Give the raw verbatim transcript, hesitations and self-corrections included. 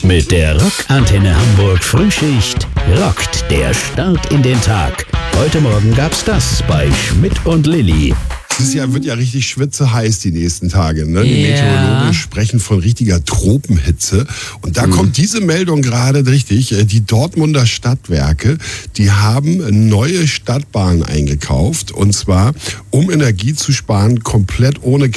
Mit der Rockantenne Hamburg Frühschicht rockt der Start in den Tag. Heute Morgen gab's das bei Schmidt und Lilly. Es ja, wird ja richtig schwitzeheiß die nächsten Tage. Ne? Die Ja. Meteorologen sprechen von richtiger Tropenhitze. Und da mhm. kommt diese Meldung gerade richtig. Die Dortmunder Stadtwerke, die haben neue Stadtbahnen eingekauft. Und zwar, um Energie zu sparen, komplett ohne